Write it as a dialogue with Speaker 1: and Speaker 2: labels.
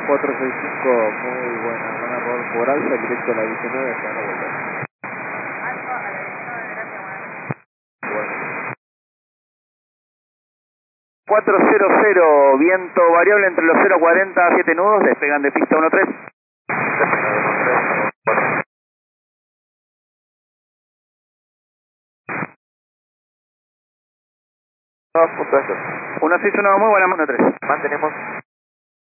Speaker 1: 465, muy buena, van a rodar por alta, directo a la 19, para la vuelta.
Speaker 2: Alfa a la 19, gracias, buenas noches.
Speaker 3: 400, viento variable entre los 040 a 7 nudos, despegan de pista 13.
Speaker 1: Punto esto.
Speaker 3: 161, muy buena, mano 3.
Speaker 1: Mantenemos